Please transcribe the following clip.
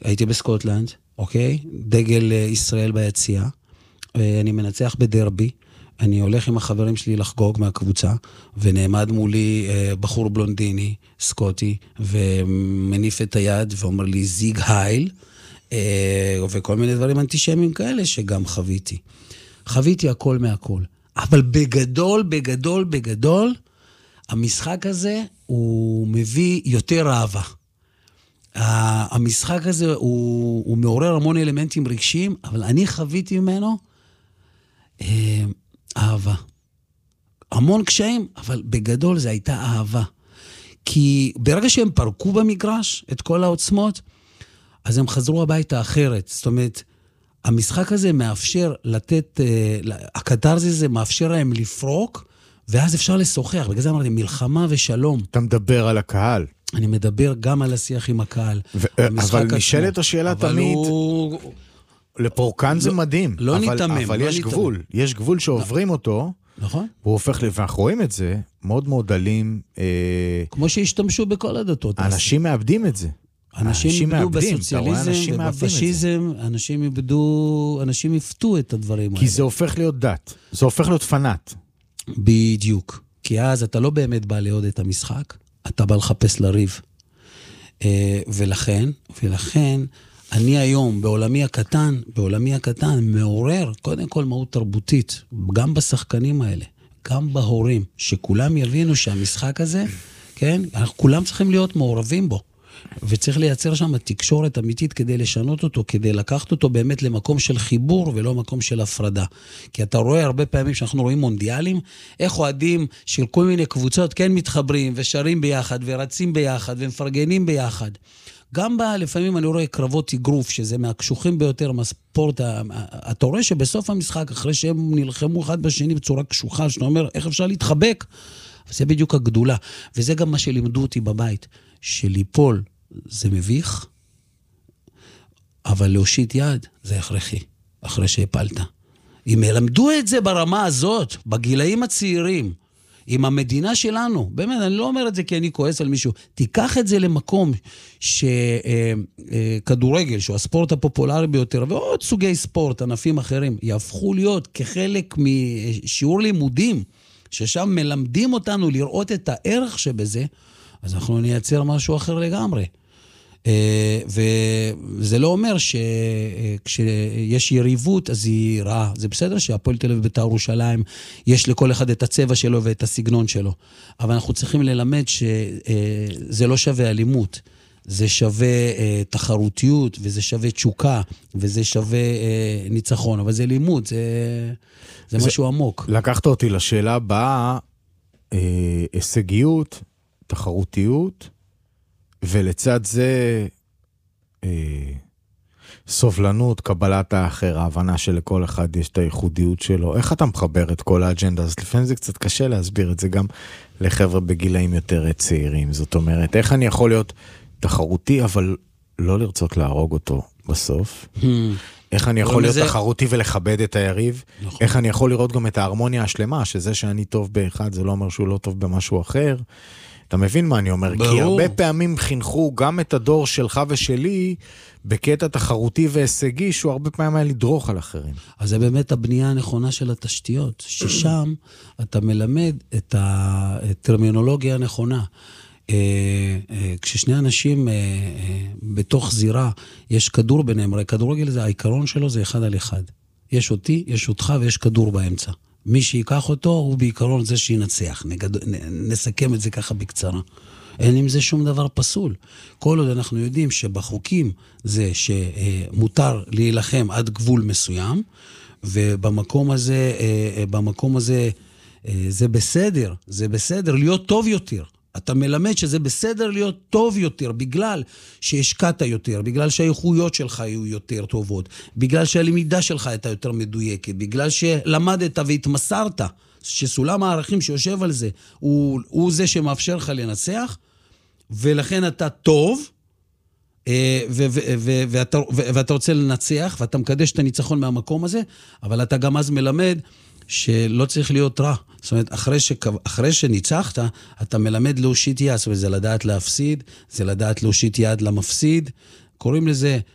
הייתי בסקוטלנד, אוקיי? דגל ישראל ביציאה, אני מנצח בדרבי, אני הולך עם החברים שלי לחגוג מהקבוצה, ונעמד מולי בחור בלונדיני, סקוטי, ומניף את היד ואומר לי זיג הייל, וכל מיני דברים אנטישמיים כאלה שגם חוויתי. חוויתי הכל מהכל. אבל בגדול, המשחק הזה הוא מביא יותר אהבה. המשחק הזה הוא מעורר המון אלמנטים רגשיים, אבל אני חוויתי ממנו אהבה. המון קשיים, אבל בגדול זה הייתה אהבה. כי ברגע שהם פרקו במגרש את כל העוצמות, אז הם חזרו הביתה אחרת. זאת אומרת, המשחק הזה מאפשר לתת, הקטרזיס הזה מאפשר להם לפרוק, ואז אפשר לשוחח. בגלל זה אמרתי, מלחמה ושלום. אתה מדבר על הקהל. אני מדבר גם על השיח עם הקהל. אבל נשאלת השאלה תמיד, לפורקן זה מדהים. לא ניתמם. אבל יש גבול. יש גבול שעוברים אותו. נכון. והוא הופך, ואנחנו רואים את זה, מאוד מאוד אלים. כמו שהשתמשו בכל הדתות. אנשים מאבדים את זה. אנשים איבדו בסוציאליזם ובפשיזם, אנשים יפתו את הדברים האלה. כי זה הופך להיות דת. זה הופך להיות פנאט. בדיוק. כי אז אתה לא באמת בא לעוד את המשחק, אתה בא לחפש לריב. ולכן, אני היום, בעולמי הקטן, מעורר, קודם כל מהות תרבותית, גם בשחקנים האלה, גם בהורים, שכולם יבינו שהמשחק הזה, כן, כולם צריכים להיות מעורבים בו. וצריך לייצר שם תקשורת אמיתית כדי לשנות אותו, כדי לקחת אותו באמת למקום של חיבור ולא מקום של הפרדה. כי אתה רואה הרבה פעמים שאנחנו רואים מונדיאלים, איך אוהדים של כל מיני קבוצות כן מתחברים ושרים ביחד ורצים ביחד ומפרגנים ביחד. גם לפעמים אני רואה קרבות אגרוף, שזה מהקשוחים ביותר מהספורט, אתה רואה שבסוף המשחק, אחרי שהם נלחמו אחד בשני בצורה קשוחה, שאתה אומר, איך אפשר להתחבק? זה בדיוק הגדולה. וזה גם מה שלימדו אותי בבית. שליפול זה מביך, אבל להושיט יד זה הכרחי, אחרי שהפלת. אם ילמדו את זה ברמה הזאת, בגילאים הצעירים, עם המדינה שלנו, באמת, אני לא אומר את זה כי אני כועס על מישהו, תיקח את זה למקום שכדורגל, שהוא הספורט הפופולרי ביותר, ועוד סוגי ספורט, ענפים אחרים, יהפכו להיות כחלק משיעור לימודים, ששם מלמדים אותנו לראות את הערך שבזה, אז אנחנו נייצר משהו אחר לגמרי. וזה לא אומר שכשיש יריבות, אז היא רעה. זה בסדר שהפועל תל אביב ובית"ר ירושלים, יש לכל אחד את הצבע שלו ואת הסגנון שלו. אבל אנחנו צריכים ללמד שזה לא שווה אלימות. זה שווה תחרותיות, וזה שווה תשוקה, וזה שווה ניצחון. אבל זה לימוד, זה משהו עמוק. לקחת אותי לשאלה הבאה, הישגיות, תחרותיות, ולצד זה סובלנות, קבלת האחר, ההבנה שלכל אחד יש את הייחודיות שלו. איך אתה מחבר את כל האג'נדה? אז לפעמים זה קצת קשה להסביר את זה גם לחבר'ה בגילאים יותר צעירים. זאת אומרת, איך אני יכול להיות תחרותי, אבל לא לרצות להרוג אותו בסוף? איך אני יכול להיות תחרותי ולכבד את היריב? איך אני יכול לראות גם את ההרמוניה השלמה, שזה שאני טוב באחד, זה לא אומר שהוא לא טוב במשהו אחר. אתה מבין מה אני אומר? כי הרבה פעמים חינכו גם את הדור שלך ושלי בקטע תחרותי והישגי, שהוא הרבה פעמים היה לדרוך על אחרים. אז זה באמת הבנייה הנכונה של התשתיות, ששם אתה מלמד את הטרמינולוגיה הנכונה. כששני אנשים בתוך זירה, יש כדור ביניהם, הרי כדורגל זה, העיקרון שלו זה אחד על אחד. יש אותי, יש אותך ויש כדור באמצע. מי שיקח אותו הוא בעיקרון זה שינצח. נסכם את זה ככה בקצרה. אין עם זה שום דבר פסול. כל עוד אנחנו יודעים שבחוקים זה שמותר להילחם עד גבול מסוים, ובמקום הזה זה בסדר, זה בסדר להיות טוב יותר. אתה מלמד שזה בסדר להיות טוב יותר, בגלל שהשקעת יותר, בגלל שהאיכויות שלך היו יותר טובות, בגלל שהלמידה שלך הייתה יותר מדויקת, בגלל שלמדת והתמסרת, שסולם הערכים שיושב על זה, הוא זה שמאפשר לך לנצח, ולכן אתה טוב, ואתה רוצה לנצח, ואתה מקדש את הניצחון מהמקום הזה, אבל אתה גם אז מלמד שלא צריך להיות רע. זאת אומרת, אחרי שניצחת, אתה מלמד להושיט יד, זאת אומרת, זה לדעת להפסיד, זה לדעת להושיט יד למפסיד, קוראים לזה